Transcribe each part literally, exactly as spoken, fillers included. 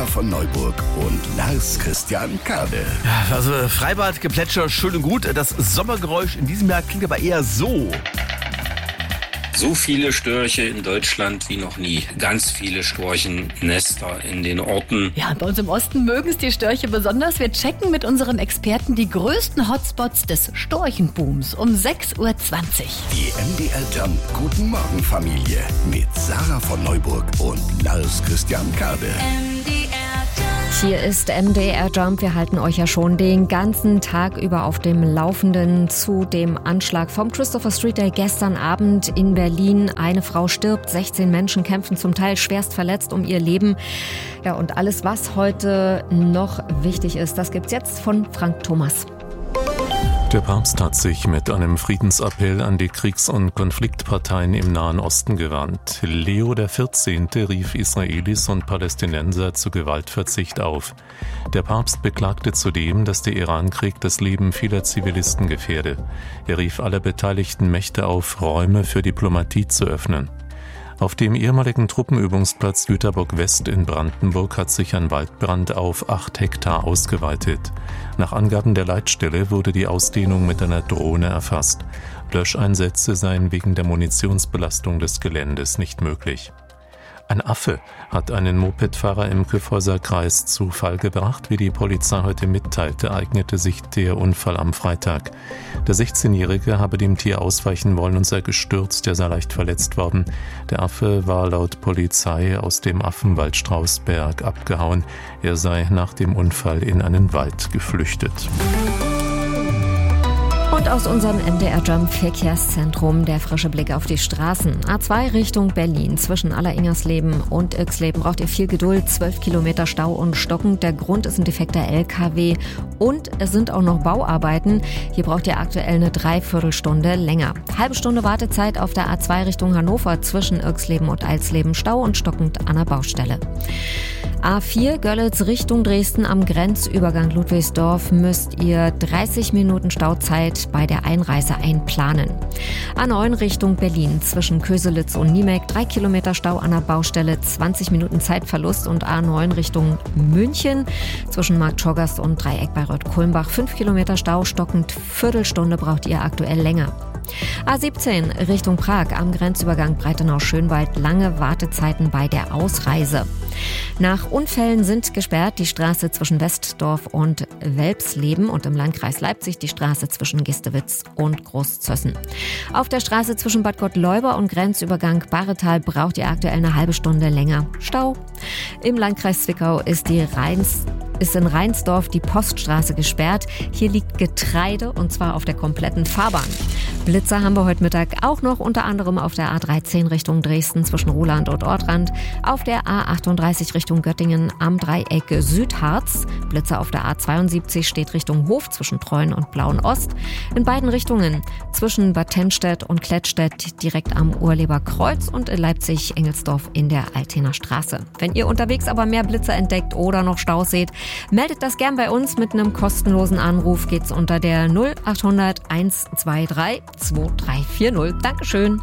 Sarah von Neuburg und Lars Christian Kade. Ja, also Freibad, Geplätscher, schön und gut. Das Sommergeräusch in diesem Jahr klingt aber eher so. So viele Störche in Deutschland wie noch nie. Ganz viele Storchennester in den Orten. Ja, und bei uns im Osten mögen es die Störche besonders. Wir checken mit unseren Experten die größten Hotspots des Storchenbooms um sechs Uhr zwanzig. Die M D R Jump Guten Morgen Familie mit Sarah von Neuburg und Lars Christian Kade. Hier ist M D R Jump. Wir halten euch ja schon den ganzen Tag über auf dem Laufenden zu dem Anschlag vom Christopher Street Day gestern Abend in Berlin. Eine Frau stirbt, sechzehn Menschen kämpfen zum Teil schwerst verletzt um ihr Leben. Ja, und alles, was heute noch wichtig ist, das gibt's jetzt von Frank Thomas. Der Papst hat sich mit einem Friedensappell an die Kriegs- und Konfliktparteien im Nahen Osten gewandt. Leo der vierzehnte rief Israelis und Palästinenser zu Gewaltverzicht auf. Der Papst beklagte zudem, dass der Irankrieg das Leben vieler Zivilisten gefährde. Er rief alle beteiligten Mächte auf, Räume für Diplomatie zu öffnen. Auf dem ehemaligen Truppenübungsplatz Jüterbock West in Brandenburg hat sich ein Waldbrand auf acht Hektar ausgeweitet. Nach Angaben der Leitstelle wurde die Ausdehnung mit einer Drohne erfasst. Löscheinsätze seien wegen der Munitionsbelastung des Geländes nicht möglich. Ein Affe hat einen Mopedfahrer im Kyffhäuser Kreis zu Fall gebracht. Wie die Polizei heute mitteilte, ereignete sich der Unfall am Freitag. Der sechzehnjährige habe dem Tier ausweichen wollen und sei gestürzt, er sei leicht verletzt worden. Der Affe war laut Polizei aus dem Affenwald Strausberg abgehauen. Er sei nach dem Unfall in einen Wald geflüchtet. Und aus unserem M D R Jump Verkehrszentrum der frische Blick auf die Straßen. A zwei Richtung Berlin zwischen Alleringersleben und Irxleben braucht ihr viel Geduld. zwölf Kilometer Stau und stockend. Der Grund ist ein defekter L K W und es sind auch noch Bauarbeiten. Hier braucht ihr aktuell eine Dreiviertelstunde länger. Halbe Stunde Wartezeit auf der A zwei Richtung Hannover zwischen Irxleben und Eilsleben. Stau und stockend an der Baustelle. A vier Görlitz Richtung Dresden am Grenzübergang Ludwigsdorf müsst ihr dreißig Minuten Stauzeit bei der Einreise einplanen. A neun Richtung Berlin zwischen Köselitz und Niemek, drei Kilometer Stau an der Baustelle, zwanzig Minuten Zeitverlust. Und A neun Richtung München zwischen Marktschorgast und Dreieck bei Reuth-Kulmbach, fünf Kilometer Stau, stockend, Viertelstunde braucht ihr aktuell länger. A siebzehn Richtung Prag am Grenzübergang Breitenau-Schönwald, lange Wartezeiten bei der Ausreise. Nach Unfällen sind gesperrt die Straße zwischen Westdorf und Welpsleben und im Landkreis Leipzig die Straße zwischen Gistewitz und Großzössen. Auf der Straße zwischen Bad Gottleuba und Grenzübergang Barretal braucht ihr aktuell eine halbe Stunde länger. Stau. Im Landkreis Zwickau ist die Rheins ist in Rheinsdorf die Poststraße gesperrt. Hier liegt Getreide und zwar auf der kompletten Fahrbahn. Blitzer haben wir heute Mittag auch noch, unter anderem auf der A dreizehn Richtung Dresden zwischen Roland und Ortrand, auf der A achtunddreißig Richtung Göttingen am Dreieck Südharz. Blitzer auf der A zweiundsiebzig steht Richtung Hof zwischen Treuen und Blauen-Ost. In beiden Richtungen zwischen Bad Tennstedt und Klettstedt direkt am Urleber Kreuz und in Leipzig-Engelsdorf in der Altener Straße. Wenn ihr unterwegs aber mehr Blitzer entdeckt oder noch Staus seht, meldet das gern bei uns mit einem kostenlosen Anruf. Geht's unter der null achthundert eins zwei drei zwei drei vier null. Dankeschön.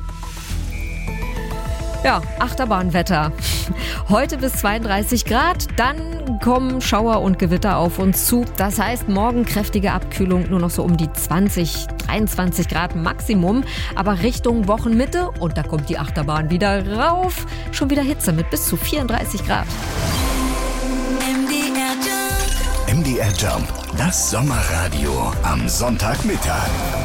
Ja, Achterbahnwetter. Heute bis zweiunddreißig Grad, dann kommen Schauer und Gewitter auf uns zu. Das heißt, morgen kräftige Abkühlung, nur noch so um die zwanzig, dreiundzwanzig Grad Maximum. Aber Richtung Wochenmitte, und da kommt die Achterbahn wieder rauf, schon wieder Hitze mit bis zu vierunddreißig Grad. M D R Jump, das Sommerradio am Sonntagmittag.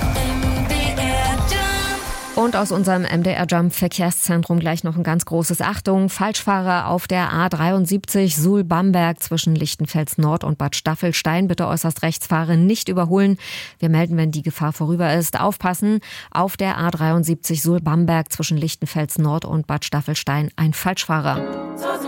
Und aus unserem M D R Jump Verkehrszentrum gleich noch ein ganz großes Achtung. Falschfahrer auf der A dreiundsiebzig Suhl-Bamberg zwischen Lichtenfels Nord und Bad Staffelstein. Bitte äußerst rechts fahren, nicht überholen. Wir melden, wenn die Gefahr vorüber ist. Aufpassen, auf der A dreiundsiebzig Suhl-Bamberg zwischen Lichtenfels Nord und Bad Staffelstein ein Falschfahrer.